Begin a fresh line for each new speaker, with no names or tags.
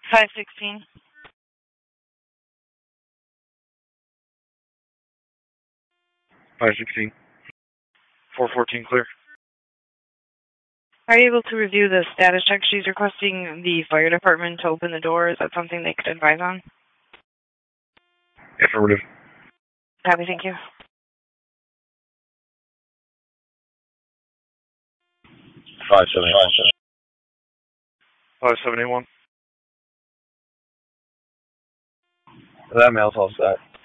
516.
516. 414 clear.
Are you able to review the status check? She's requesting the fire department to open the door. Is that something they could advise on?
Affirmative.
Copy, thank you.
5781. 5781. That mail's all set.